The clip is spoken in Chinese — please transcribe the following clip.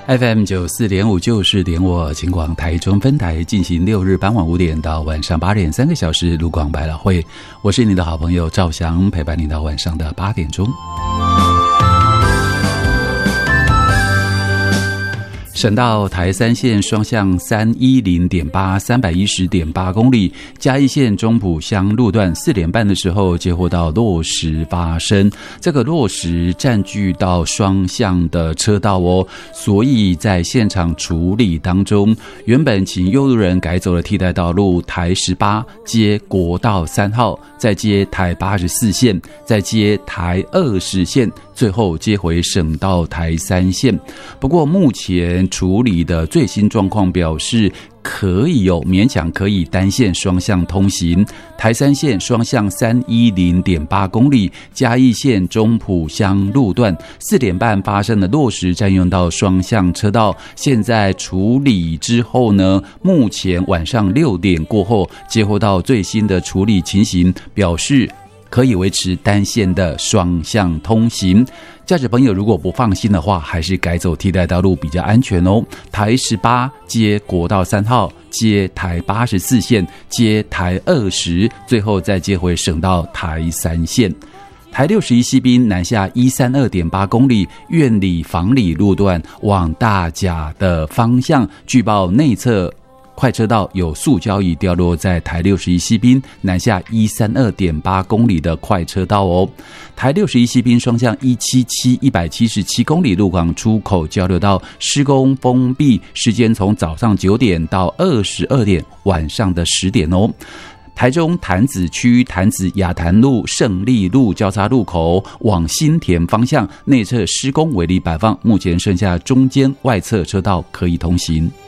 FM94.5就是点我警广台中分台进行6日傍晚5点到晚上8点3个小时卢广百老汇，我是你的好朋友赵翔，陪伴你到晚上的8点钟。省道台3线双向 310.8 310.8 公里，嘉义县中埔乡路段4点半的时候接获到落石发生，这个落石占据到双向的车道哦，所以在现场处理当中，原本请右路人改走了替代道路台18接国道3号，再接台84线，再接台20线，最后接回省道台3线。不过目前处理的最新状况表示，可以勉强可以单线双向通行，台3线双向 310.8 公里，嘉义县中埔乡路段4点半发生的落石占用到双向车道，现在处理之后呢，目前晚上6点过后接获到最新的处理情形，表示可以维持单线的双向通行。驾驶朋友如果不放心的话，还是改走替代道路比较安全哦。台18接国道3号，接台84线，接台20，最后再接回省道台3线。台61西滨南下 132.8 公里，苑里房里路段往大甲的方向，据报内侧快车道有塑胶椅掉落在台61西滨南下 132.8 公里的快车道哦。台61西滨双向177公里路广出口交流道施工封闭，时间从早上9点到22点，晚上的10点哦。台中潭子区潭子雅潭路胜利路交叉路口往新田方向内侧施工围篱摆放，目前剩下中间外侧车道可以通行。